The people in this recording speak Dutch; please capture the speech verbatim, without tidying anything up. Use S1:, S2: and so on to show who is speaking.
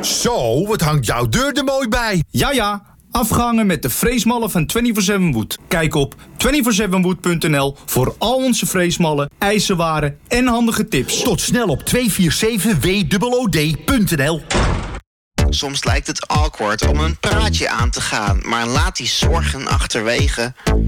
S1: Zo, wat hangt jouw deur er mooi bij.
S2: Ja, ja. Afgehangen met de freesmallen van vierentwintig zeven Wood. Kijk op vierentwintig zeven wood punt n l voor al onze freesmallen, ijzerwaren en handige tips.
S1: Tot snel op tweehonderdzevenenveertig w o d punt n l.
S3: Soms lijkt het awkward om een praatje aan te gaan, maar laat die zorgen achterwege.